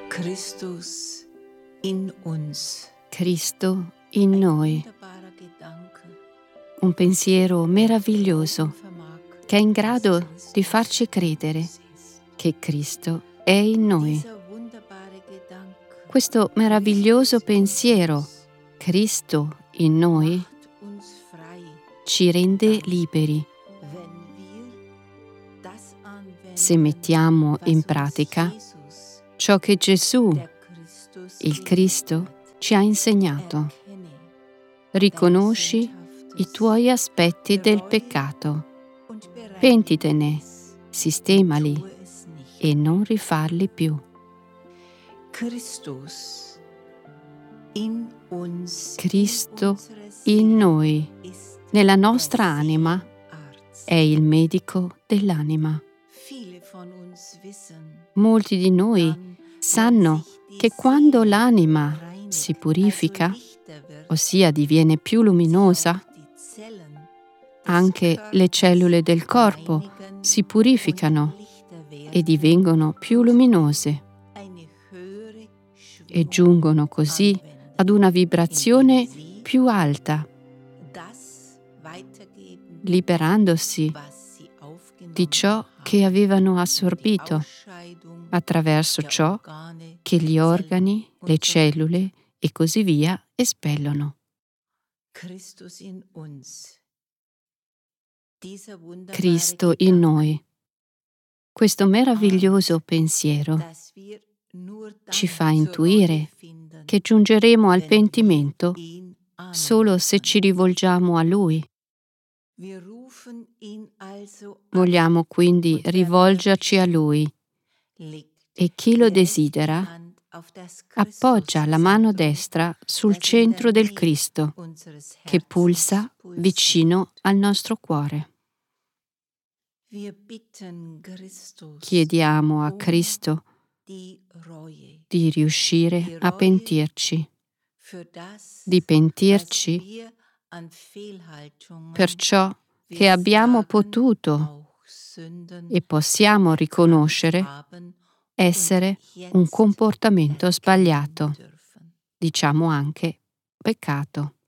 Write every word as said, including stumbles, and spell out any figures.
Christus in uns. Cristo in noi. Un pensiero meraviglioso che è in grado di farci credere che Cristo è in noi. Questo meraviglioso pensiero, Cristo in noi, ci rende liberi. Se mettiamo in pratica ciò che Gesù, il Cristo, ci ha insegnato. Riconosci i tuoi aspetti del peccato, pentitene, sistemali e non rifarli più. Cristo in noi, nella nostra anima, è il medico dell'anima. Molti di noi sanno che quando l'anima si purifica, ossia diviene più luminosa, anche le cellule del corpo si purificano e divengono più luminose e giungono così ad una vibrazione più alta, liberandosi di ciò che avevano assorbito attraverso ciò che gli organi, le cellule e così via espellono. Cristo in noi. Questo meraviglioso pensiero ci fa intuire che giungeremo al pentimento solo se ci rivolgiamo a Lui. Vogliamo quindi rivolgerci a Lui e chi lo desidera appoggia la mano destra sul centro del Cristo che pulsa vicino al nostro cuore. Chiediamo a Cristo di riuscire a pentirci, di pentirci per ciò che abbiamo potuto e possiamo riconoscere essere un comportamento sbagliato, diciamo anche peccato.